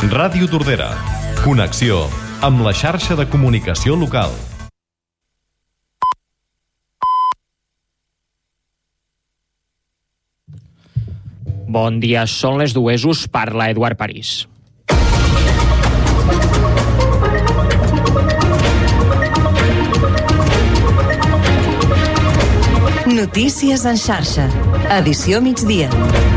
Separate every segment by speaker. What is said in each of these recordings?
Speaker 1: Ràdio Tordera. Connexió amb la xarxa de comunicació local.
Speaker 2: Bon dia, són les 2, us parla Eduard París.
Speaker 3: Notícies en xarxa. Edició migdia.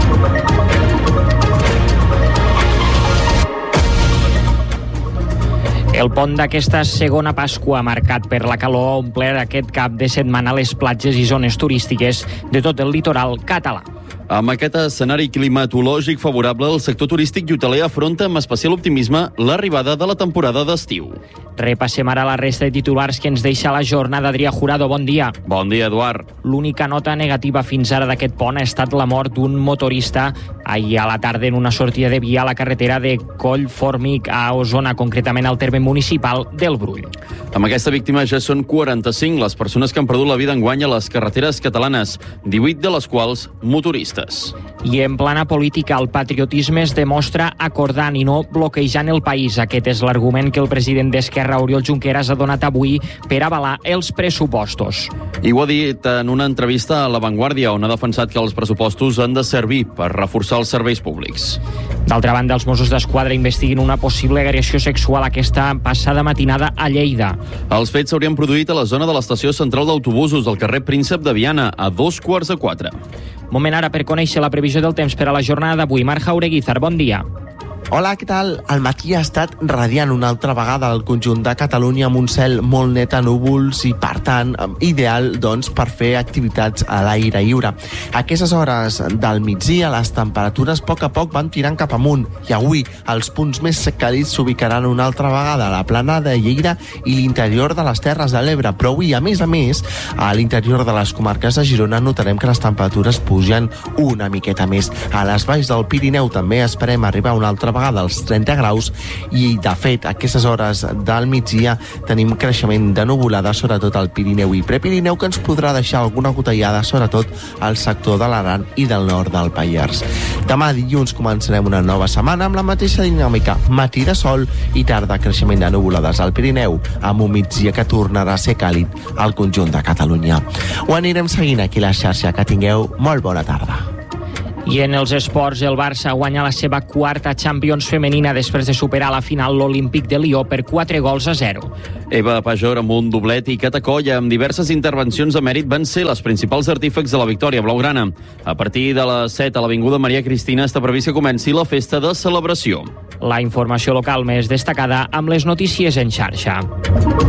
Speaker 2: El pont d'aquesta segona Pasqua, marcat per la calor, ha omplert aquest cap de setmana les platges i zones turístiques de tot el litoral català.
Speaker 4: Amb aquest escenari climatològic favorable, el sector turístic i hoteler afronta amb especial optimisme l'arribada de la temporada d'estiu.
Speaker 2: Repassem ara la resta de titulars que ens deixa la jornada. Adrià Jurado, bon dia.
Speaker 4: Bon dia, Eduard.
Speaker 2: L'única nota negativa fins ara d'aquest pont ha estat la mort d'un motorista ahir a la tarda en una sortida de via a la carretera de Collformic a Osona, concretament al terme municipal del Brull.
Speaker 4: Amb aquesta víctima ja són 45 les persones que han perdut la vida enguany a les carreteres catalanes, 18 de les quals motoristes.
Speaker 2: I en plana política, el patriotisme es demostra acordant i no bloquejant el país. Aquest és l'argument que el president d'Esquerra, Oriol Junqueras, ha donat avui per avalar els pressupostos.
Speaker 4: I ho ha dit en una entrevista a La Vanguardia, on ha defensat que els pressupostos han de servir per reforçar els serveis públics.
Speaker 2: D'altra banda, els Mossos d'Esquadra investiguen una possible agressió sexual aquesta passada matinada a Lleida.
Speaker 4: Els fets s'haurien produït a la zona de l'estació central d'autobusos del carrer Príncep de Viana, a 3:15.
Speaker 2: Moment ara per conèixer la previsió del temps per a la jornada d'avui. Marc Jaureguizar, bon dia.
Speaker 5: Hola, què tal? El matí ha estat radiant una altra vegada al conjunt de Catalunya amb un cel molt net a núvols i, per tant, ideal doncs, per fer activitats a l'aire lliure. A aquestes hores del migdia les temperatures a poc van tirant cap amunt i avui els punts més càlids s'ubicaran una altra vegada a la plana de Lleida i l'interior de les Terres de l'Ebre, però avui, a més, a l'interior de les comarques de Girona notarem que les temperatures pugen una miqueta més. A les valls del Pirineu també esperem arribar una altra vegada als 30 graus i, de fet, a aquestes hores del migdia tenim creixement de nuvolada, sobretot al Pirineu i Prepirineu, que ens podrà deixar alguna gotellada, sobretot al sector de l'Aran i del nord del Pallars. Demà dilluns començarem una nova setmana amb la mateixa dinàmica, matí de sol i tarda creixement de nuvolades al Pirineu, amb un migdia que tornarà a ser càlid al conjunt de Catalunya. Ho anirem seguint aquí a la xarxa. Que tingueu molt bona tarda.
Speaker 2: I en els esports, el Barça guanya la seva quarta Champions femenina després de superar la final l'Olímpic de Lió per 4-0.
Speaker 4: Eva Pajor amb un doblet i Cata Colla amb diverses intervencions de mèrit van ser les principals artífecs de la victòria blaugrana. A partir de les 7 a l'Avinguda Maria Cristina està previst que comenci la festa de celebració.
Speaker 2: La informació local més destacada amb les notícies en xarxa.